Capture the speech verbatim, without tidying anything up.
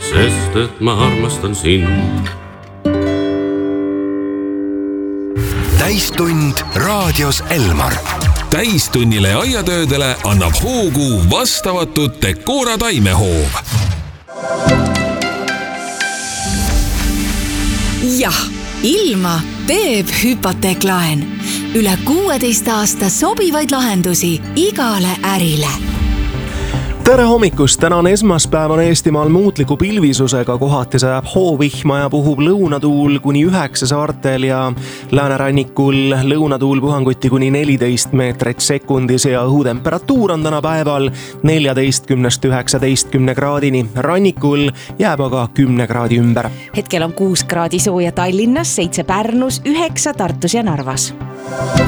sest et ma armastan sind. Täistund raadios Elmar. Täistunnile ja aiatöödele annab hoogu vastavatud Decora taimehoov. Jah, ilma teeb hüpoteeklaen. Üle kuueteist aasta sobivaid lahendusi igale ärile. Tere hommikust! Täna on esmaspäev on Eestimaal muutliku pilvisusega, kohati sajab hoovihma ja puhub lõunatuul kuni üheksa saartel ja läänerannikul lõunatuul puhanguti kuni neliteist meetrit sekundis ja õhutemperatuur on täna päeval neljateistkümnest üheksateistkümne kraadini. Rannikul jääb aga kümne kraadi ümber. Hetkel on kuus kraadi sooja Tallinnas, seitse Pärnus, üheksa Tartus ja Narvas.